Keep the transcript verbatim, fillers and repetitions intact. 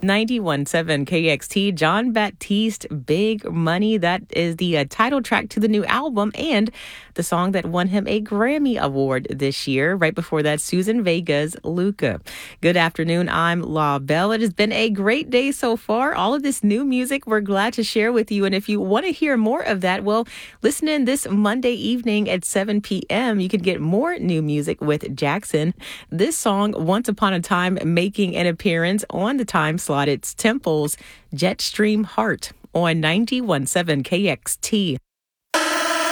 ninety-one point seven K X T, Jon Batiste, Big Money. That is the uh, title track to the new album and the song that won him a Grammy Award this year. Right before that, Susan Vega's Luca. Good afternoon. I'm La Belle. It has been a great day so far. All of this new music we're glad to share with you. And if you want to hear more of that, well, listen in this Monday evening at seven p.m. You can get more new music with Jackson. This song, Once Upon a Time, making an appearance on the time slot. It's Temple's Jetstream Heart on ninety-one point seven K X T.